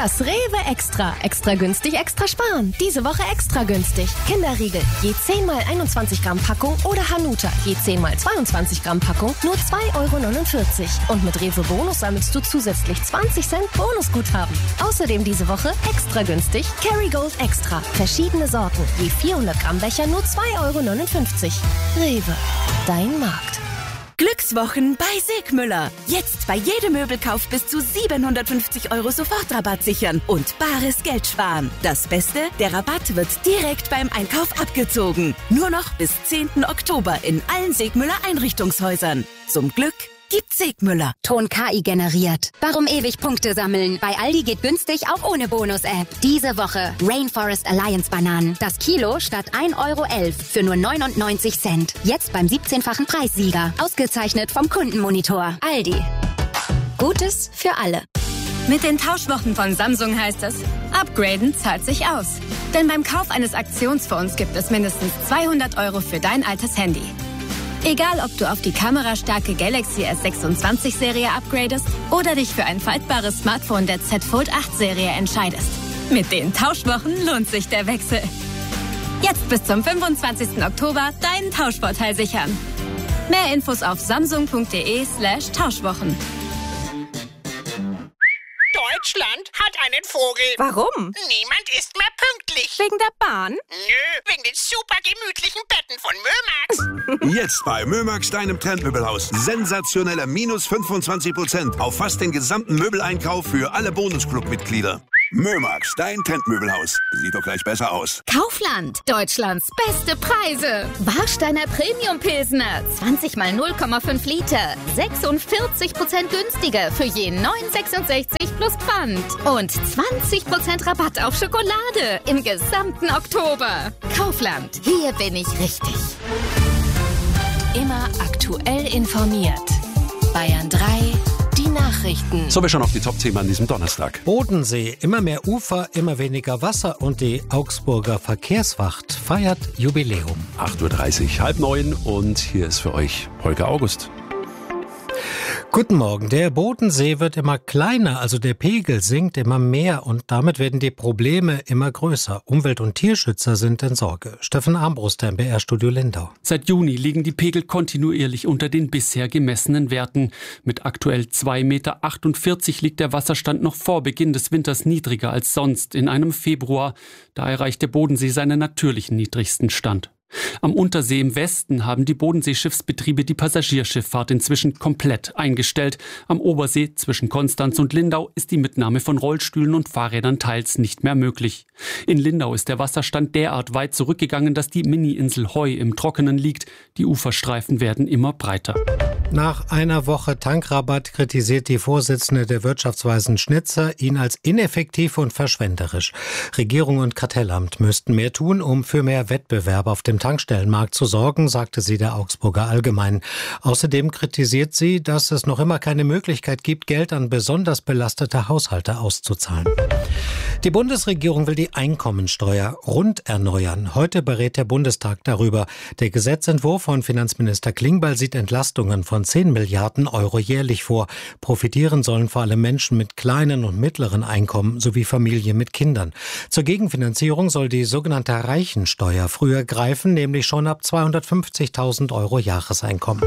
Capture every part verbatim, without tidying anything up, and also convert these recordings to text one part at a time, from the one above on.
Das Rewe Extra. Extra günstig, extra sparen. Diese Woche extra günstig. Kinderriegel, je zehn mal einundzwanzig Gramm Packung oder Hanuta, je zehn mal zweiundzwanzig Gramm Packung, nur zwei Euro neunundvierzig. Und mit Rewe Bonus sammelst du zusätzlich zwanzig Cent Bonusguthaben. Außerdem diese Woche extra günstig Kerrygold Extra. Verschiedene Sorten, je vierhundert Gramm Becher, nur zwei Euro neunundfünfzig. Rewe, dein Markt. Glückswochen bei Segmüller. Jetzt bei jedem Möbelkauf bis zu siebenhundertfünfzig Euro Sofortrabatt sichern und bares Geld sparen. Das Beste, der Rabatt wird direkt beim Einkauf abgezogen. Nur noch bis zehnten Oktober in allen Segmüller Einrichtungshäusern. Zum Glück gibt Segmüller. Ton K I generiert. Warum ewig Punkte sammeln? Bei Aldi geht günstig auch ohne Bonus-App. Diese Woche Rainforest Alliance Bananen. Das Kilo statt ein Euro elf für nur neunundneunzig Cent. Jetzt beim siebzehnfachen Preissieger. Ausgezeichnet vom Kundenmonitor. Aldi. Gutes für alle. Mit den Tauschwochen von Samsung heißt es, upgraden zahlt sich aus. Denn beim Kauf eines Aktionsfonds gibt es mindestens zweihundert Euro für dein altes Handy. Egal, ob du auf die kamerastarke Galaxy S sechsundzwanzig Serie upgradest oder dich für ein faltbares Smartphone der Z Fold acht Serie entscheidest. Mit den Tauschwochen lohnt sich der Wechsel. Jetzt bis zum fünfundzwanzigsten Oktober deinen Tauschvorteil sichern. Mehr Infos auf samsung.de slash Tauschwochen. Deutschland hat einen Vogel. Warum? Niemand ist mehr pünktlich. Wegen der Bahn? Nö, wegen den super gemütlichen Betten von Mömax. Jetzt bei Mömax, deinem Trendmöbelhaus. Sensationelle minus fünfundzwanzig Prozent auf fast den gesamten Möbeleinkauf für alle Bonusclub-Mitglieder. Mömax, dein Trendmöbelhaus. Sieht doch gleich besser aus. Kaufland, Deutschlands beste Preise. Warsteiner Premium Pilsner, zwanzig mal null Komma fünf Liter. sechsundvierzig Prozent günstiger für je neun Euro sechsundsechzig plus Pfand. Und zwanzig Prozent Rabatt auf Schokolade im gesamten Oktober. Kaufland, hier bin ich richtig. Immer aktuell informiert. Bayern drei, die Nachrichten. So, wir schauen auf die Top-Themen an diesem Donnerstag. Bodensee, immer mehr Ufer, immer weniger Wasser und die Augsburger Verkehrswacht feiert Jubiläum. acht Uhr dreißig, halb neun und hier ist für euch Holger August. Guten Morgen. Der Bodensee wird immer kleiner, also der Pegel sinkt immer mehr und damit werden die Probleme immer größer. Umwelt- und Tierschützer sind in Sorge. Steffen Armbruster im B R-Studio Lindau. Seit Juni liegen die Pegel kontinuierlich unter den bisher gemessenen Werten. Mit aktuell zwei Komma achtundvierzig Meter liegt der Wasserstand noch vor Beginn des Winters niedriger als sonst in einem Februar. Da erreicht der Bodensee seinen natürlichen niedrigsten Stand. Am Untersee im Westen haben die Bodenseeschiffsbetriebe die Passagierschifffahrt inzwischen komplett eingestellt. Am Obersee zwischen Konstanz und Lindau ist die Mitnahme von Rollstühlen und Fahrrädern teils nicht mehr möglich. In Lindau ist der Wasserstand derart weit zurückgegangen, dass die Mini-Insel Heu im Trockenen liegt. Die Uferstreifen werden immer breiter. Nach einer Woche Tankrabatt kritisiert die Vorsitzende der Wirtschaftsweisen Schnitzer ihn als ineffektiv und verschwenderisch. Regierung und Kartellamt müssten mehr tun, um für mehr Wettbewerb auf dem Tankstellenmarkt zu sorgen, sagte sie der Augsburger Allgemeinen. Außerdem kritisiert sie, dass es noch immer keine Möglichkeit gibt, Geld an besonders belastete Haushalte auszuzahlen. Die Bundesregierung will die Einkommensteuer rund erneuern. Heute berät der Bundestag darüber. Der Gesetzentwurf von Finanzminister Klingbeil sieht Entlastungen von zehn Milliarden Euro jährlich vor. Profitieren sollen vor allem Menschen mit kleinen und mittleren Einkommen sowie Familien mit Kindern. Zur Gegenfinanzierung soll die sogenannte Reichensteuer früher greifen, nämlich schon ab zweihundertfünfzigtausend Euro Jahreseinkommen.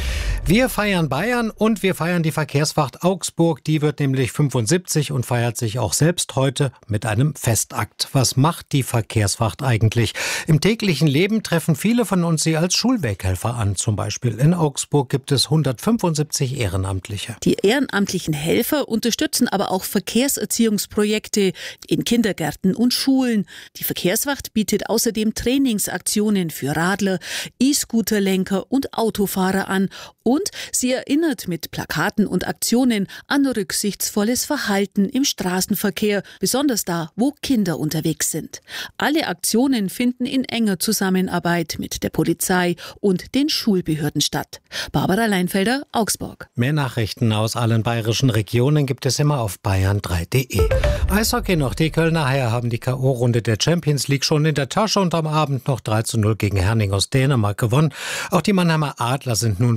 Wir feiern Bayern und wir feiern die Verkehrswacht Augsburg. Die wird nämlich fünfundsiebzig und feiert sich auch selbst heute mit einem Festakt. Was macht die Verkehrswacht eigentlich? Im täglichen Leben treffen viele von uns sie als Schulweghelfer an. Zum Beispiel in Augsburg gibt es hundertfünfundsiebzig Ehrenamtliche. Die ehrenamtlichen Helfer unterstützen aber auch Verkehrserziehungsprojekte in Kindergärten und Schulen. Die Verkehrswacht bietet außerdem Trainingsaktionen für Radler, E-Scooterlenker und Autofahrer an. Und sie erinnert mit Plakaten und Aktionen an rücksichtsvolles Verhalten im Straßenverkehr, besonders da, wo Kinder unterwegs sind. Alle Aktionen finden in enger Zusammenarbeit mit der Polizei und den Schulbehörden statt. Barbara Leinfelder, Augsburg. Mehr Nachrichten aus allen bayerischen Regionen gibt es immer auf bayern drei punkt de. Eishockey noch. Die Kölner Haie haben die K O-Runde der Champions League schon in der Tasche und am Abend noch drei zu null gegen Herning aus Dänemark gewonnen. Auch die Mannheimer Adler sind nun weiter durch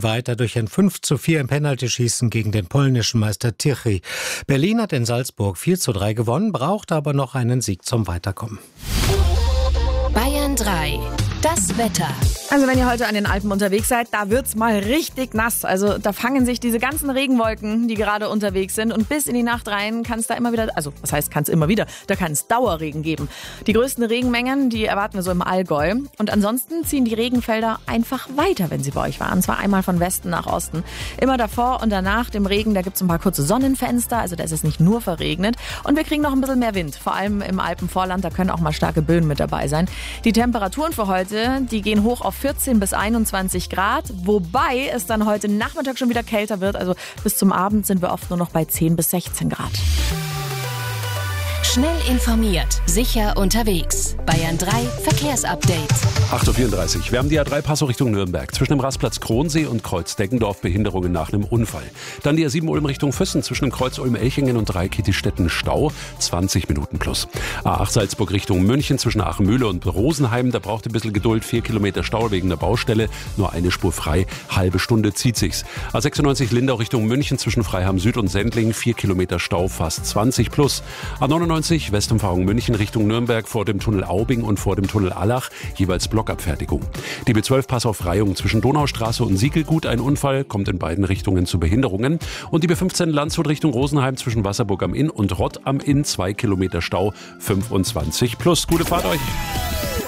durch ein fünf zu vier im Penaltyschießen gegen den polnischen Meister Tichy. Berlin hat in Salzburg vier zu drei gewonnen, braucht aber noch einen Sieg zum Weiterkommen. Bayern drei. Das Wetter. Also wenn ihr heute an den Alpen unterwegs seid, da wird's mal richtig nass. Also da fangen sich diese ganzen Regenwolken, die gerade unterwegs sind, und bis in die Nacht rein kann es da immer wieder, also was heißt kann es immer wieder, da kann es Dauerregen geben. Die größten Regenmengen, die erwarten wir so im Allgäu. Und ansonsten ziehen die Regenfelder einfach weiter, wenn sie bei euch waren. Und zwar einmal von Westen nach Osten. Immer davor und danach dem Regen, da gibt's ein paar kurze Sonnenfenster, also da ist es nicht nur verregnet. Und wir kriegen noch ein bisschen mehr Wind, vor allem im Alpenvorland, da können auch mal starke Böen mit dabei sein. Die Temperaturen für heute, die gehen hoch auf vierzehn bis einundzwanzig Grad, wobei es dann heute Nachmittag schon wieder kälter wird. Also bis zum Abend sind wir oft nur noch bei zehn bis sechzehn Grad. Schnell informiert, sicher unterwegs. Bayern drei Verkehrsupdate. acht Uhr vierunddreißig. Wir haben die A drei Passau Richtung Nürnberg. Zwischen dem Rastplatz Kronsee und Kreuz Deggendorf Behinderungen nach einem Unfall. Dann die A sieben Ulm Richtung Füssen zwischen dem Kreuz Ulm-Elchingen und Dreikietistetten Stau. zwanzig Minuten plus. A acht Salzburg Richtung München zwischen Achenmühle und Rosenheim. Da braucht ihr ein bisschen Geduld. vier Kilometer Stau wegen der Baustelle. Nur eine Spur frei. Halbe Stunde zieht sich's. A sechsundneunzig Lindau Richtung München zwischen Freiham Süd und Sendling. vier Kilometer Stau, fast zwanzig plus. A neunundneunzig Westumfahrung München Richtung Nürnberg vor dem Tunnel Aubing und vor dem Tunnel Allach. Jeweils Blockabfertigung. Die B zwölf Passau-Freyung zwischen Donaustraße und Siegelgut. Ein Unfall, kommt in beiden Richtungen zu Behinderungen. Und die B fünfzehn Landshut Richtung Rosenheim zwischen Wasserburg am Inn und Rott am Inn. zwei Kilometer Stau, fünfundzwanzig plus. Gute Fahrt euch!